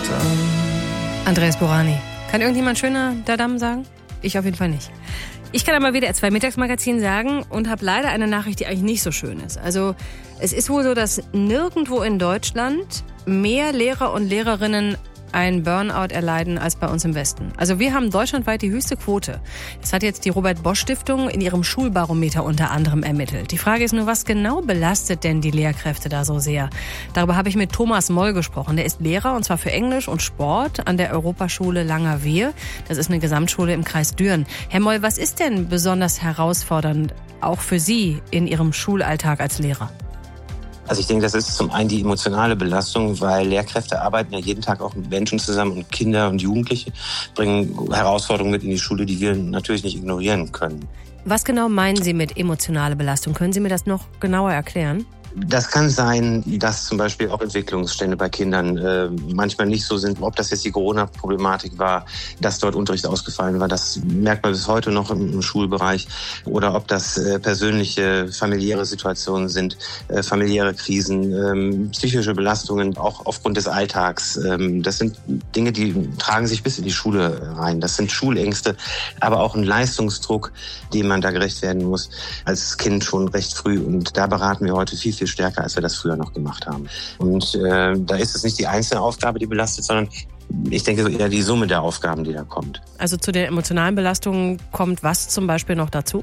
Andreas Borani. Kann irgendjemand schöner Dadam sagen? Ich auf jeden Fall nicht. Ich kann aber WDR 2 Mittagsmagazin sagen und habe leider eine Nachricht, die eigentlich nicht so schön ist. Also es ist wohl so, dass nirgendwo in Deutschland mehr Lehrer und Lehrerinnen ein Burnout erleiden als bei uns im Westen. Also wir haben deutschlandweit die höchste Quote. Das hat jetzt die Robert-Bosch-Stiftung in ihrem Schulbarometer unter anderem ermittelt. Die Frage ist nur, was genau belastet denn die Lehrkräfte da so sehr? Darüber habe ich mit Thomas Moll gesprochen. Der ist Lehrer und zwar für Englisch und Sport an der Europaschule Langerwehe. Das ist eine Gesamtschule im Kreis Düren. Herr Moll, was ist denn besonders herausfordernd auch für Sie in Ihrem Schulalltag als Lehrer? Also ich denke, das ist zum einen die emotionale Belastung, weil Lehrkräfte arbeiten ja jeden Tag auch mit Menschen zusammen und Kinder und Jugendliche bringen Herausforderungen mit in die Schule, die wir natürlich nicht ignorieren können. Was genau meinen Sie mit emotionale Belastung? Können Sie mir das noch genauer erklären? Das kann sein, dass zum Beispiel auch Entwicklungsstände bei Kindern manchmal nicht so sind. Ob das jetzt die Corona-Problematik war, dass dort Unterricht ausgefallen war, das merkt man bis heute noch im Schulbereich. Oder ob das persönliche, familiäre Situationen sind, familiäre Krisen, psychische Belastungen, auch aufgrund des Alltags. Das sind Dinge, die tragen sich bis in die Schule rein. Das sind Schulängste, aber auch ein Leistungsdruck, dem man da gerecht werden muss als Kind schon recht früh. Und da beraten wir heute viel stärker, als wir das früher noch gemacht haben. Und da ist es nicht die einzelne Aufgabe, die belastet, sondern ich denke eher die Summe der Aufgaben, die da kommt. Also zu der emotionalen Belastung kommt was zum Beispiel noch dazu?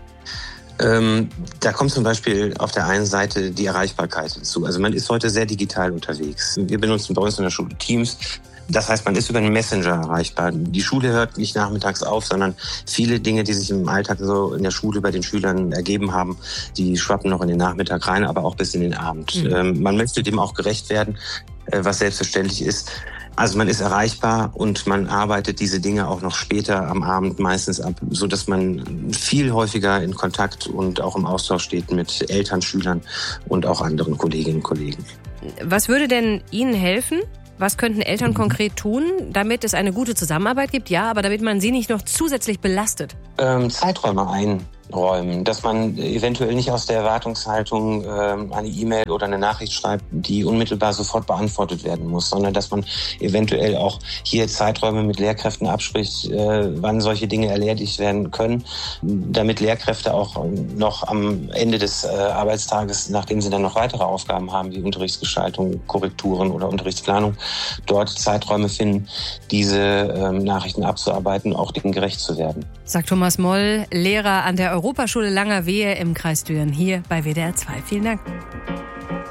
Da kommt zum Beispiel auf der einen Seite die Erreichbarkeit hinzu. Also man ist heute sehr digital unterwegs. Wir benutzen bei uns in der Schule Teams. Das heißt, man ist über einen Messenger erreichbar. Die Schule hört nicht nachmittags auf, sondern viele Dinge, die sich im Alltag so in der Schule bei den Schülern ergeben haben, die schwappen noch in den Nachmittag rein, aber auch bis in den Abend. Man möchte dem auch gerecht werden, was selbstverständlich ist. Also man ist erreichbar und man arbeitet diese Dinge auch noch später am Abend meistens ab, so dass man viel häufiger in Kontakt und auch im Austausch steht mit Eltern, Schülern und auch anderen Kolleginnen und Kollegen. Was würde denn Ihnen helfen? Was könnten Eltern konkret tun, damit es eine gute Zusammenarbeit gibt? Ja, aber damit man sie nicht noch zusätzlich belastet. Zeiträume einräumen, dass man eventuell nicht aus der Erwartungshaltung eine E-Mail oder eine Nachricht schreibt, die unmittelbar sofort beantwortet werden muss, sondern dass man eventuell auch hier Zeiträume mit Lehrkräften abspricht, wann solche Dinge erledigt werden können, damit Lehrkräfte auch noch am Ende des Arbeitstages, nachdem sie dann noch weitere Aufgaben haben, wie Unterrichtsgestaltung, Korrekturen oder Unterrichtsplanung, dort Zeiträume finden, diese Nachrichten abzuarbeiten, auch denen gerecht zu werden. Sagt Thomas Moll, Lehrer an der Europaschule Langerwehe im Kreis Düren, hier bei WDR 2. Vielen Dank.